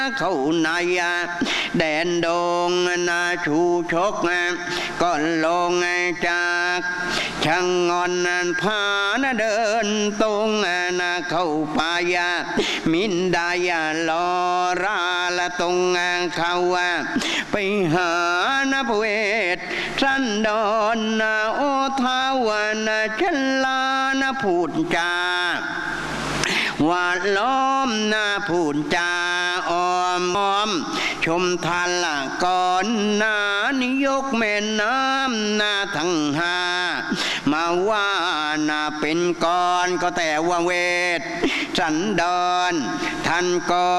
เข้าในแดนดงนาชูชกก่อนลงจากช่างงอนพาเดินตรงนาเข้าป่ายมินดายลอราละตรงเขาไปหาเวทสันดอนโอทาวนาชลาพูดจาว่าล้อมพูดจาอ้อมชมทันละก่อนนิยกแม่น้ำทั้งห้ามาว่าเป็นก่อนก็แต่ว่าเวทสันดอนท่านก็